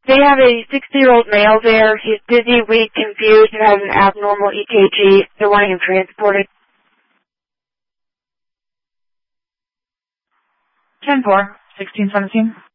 They have a 60-year-old male there. He's dizzy, weak, confused, and has an abnormal EKG. They're wanting him transported. 10-4, 1617.